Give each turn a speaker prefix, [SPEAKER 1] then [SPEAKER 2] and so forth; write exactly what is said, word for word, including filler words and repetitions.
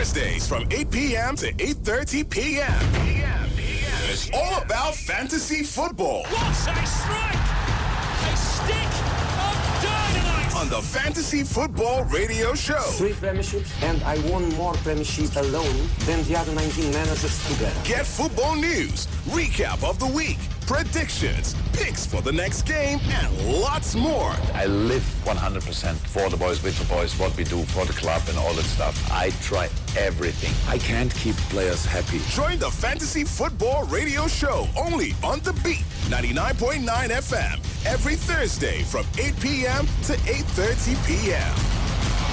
[SPEAKER 1] Thursdays from eight p.m. to eight thirty p.m. It's all about fantasy football.
[SPEAKER 2] What a strike! A stick of dynamite!
[SPEAKER 1] On the Fantasy Football Radio Show.
[SPEAKER 3] Three premierships, and I won more premierships alone than the other nineteen managers together.
[SPEAKER 1] Get football news, recap of the week, predictions, picks for the next game, and lots more.
[SPEAKER 4] I live one hundred percent for the boys, with the boys, what we do for the club and all that stuff. I try everything. I can't keep players happy.
[SPEAKER 1] Join the Fantasy Football Radio Show only on The Beat, ninety-nine point nine F M, every Thursday from eight p.m. to eight thirty p.m.